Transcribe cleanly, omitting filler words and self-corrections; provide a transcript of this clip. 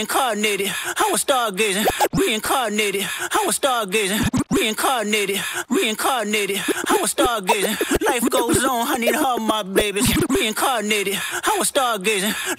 reincarnated. I was stargazing, reincarnated. I was stargazing, reincarnated, reincarnated. I was stargazing. Life goes on, I need all my babies. Reincarnated. I was stargazing.